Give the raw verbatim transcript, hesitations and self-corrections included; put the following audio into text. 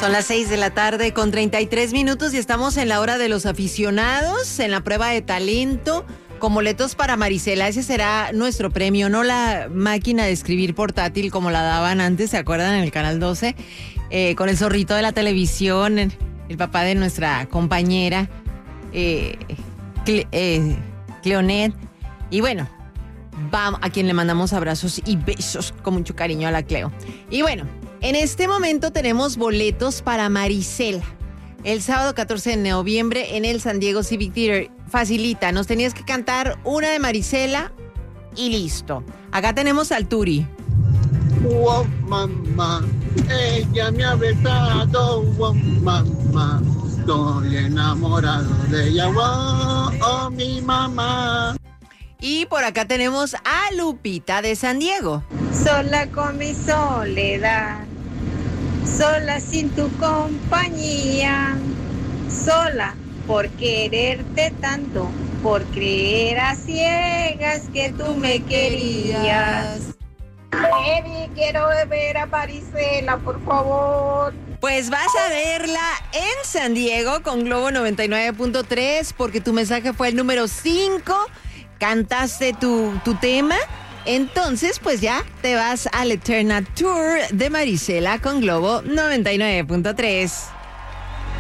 Son las seis de la tarde con treinta y tres minutos y estamos en la hora de los aficionados, en la prueba de talento, con boletos para Marisela. Ese será nuestro premio, no la máquina de escribir portátil como la daban antes, ¿se acuerdan? En el Canal doce, eh, con el zorrito de la televisión, el, el papá de nuestra compañera, eh, Cle, eh, Cleonet. Y bueno, vamos, a quien le mandamos abrazos y besos con mucho cariño a la Cleo. Y bueno, en este momento tenemos boletos para Marisela. El sábado catorce de noviembre en el San Diego Civic Theater. Facilita, nos tenías que cantar una de Marisela y listo. Acá tenemos al Turi. Wow, mamá, ella me ha besado, wow, mamá, estoy enamorado de ella, wow, oh, mi mamá. Y por acá tenemos a Lupita de San Diego. Sola con mi soledad, sola sin tu compañía, sola por quererte tanto, por creer a ciegas que tú me querías. Eddie, quiero ver a Marisela, por favor. Pues vas a verla en San Diego con Globo noventa y nueve punto tres porque tu mensaje fue el número cinco. Cantaste tu, tu tema, entonces pues ya te vas al Eterna Tour de Marisela con Globo noventa y nueve punto tres.